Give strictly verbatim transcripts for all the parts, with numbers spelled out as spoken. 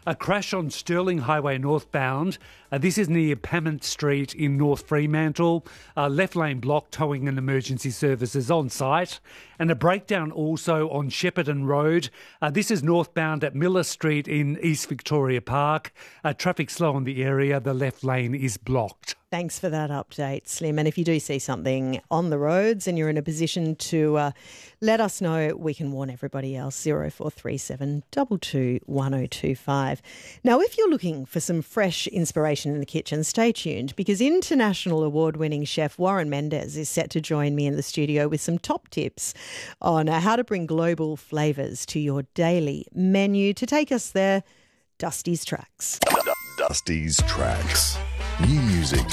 A crash on Stirling Highway northbound. Uh, this is near Pemmant Street in North Fremantle. Uh, left lane block, towing and emergency services on site. And a breakdown also on Shepparton Road. Uh, this is northbound at Miller Street in East Victoria Park. Uh, traffic slow in the area. The left lane is blocked. Thanks for that update, Slim. And if you do see something on the roads and you're in a position to uh, let us know, we can warn everybody else. zero four three seven, two two, one zero two five. Now, if you're looking for some fresh inspiration in the kitchen, stay tuned, because international award-winning chef Warren Mendez is set to join me in the studio with some top tips on uh, how to bring global flavours to your daily menu. To take us there, Dusty's Tracks. Dusty's Tracks. New music.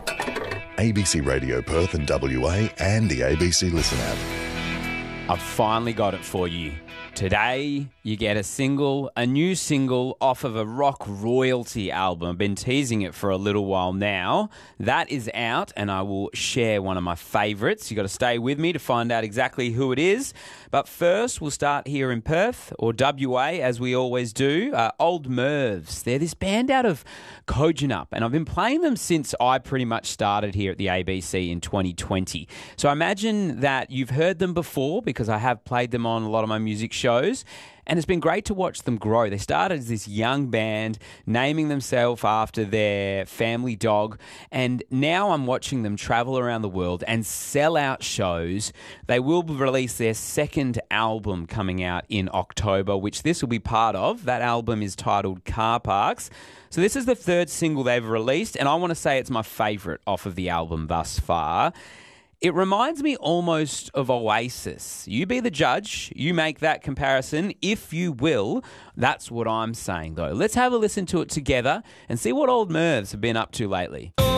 A B C Radio Perth and W A and the A B C Listen app. I've finally got it for you. Today, you get a single, a new single off of a rock royalty album. I've been teasing it for a little while now. That is out, and I will share one of my favourites. You've got to stay with me to find out exactly who it is. But first, we'll start here in Perth, or W A, as we always do. Uh, Old Mervs. They're this band out of Kojonup, and I've been playing them since I pretty much started here at the A B C in twenty twenty. So I imagine that you've heard them before, because I have played them on a lot of my music shows, and it's been great to watch them grow. They started as this young band, naming themselves after their family dog, and now I'm watching them travel around the world and sell out shows. They will release their second album coming out in October, which this will be part of. That album is titled Car Parks. So this is the third single they've released, and I want to say it's my favourite off of the album thus far. It reminds me almost of Oasis. You be the judge. You make that comparison, if you will. That's what I'm saying, though. Let's have a listen to it together and see what Old Mervs have been up to lately.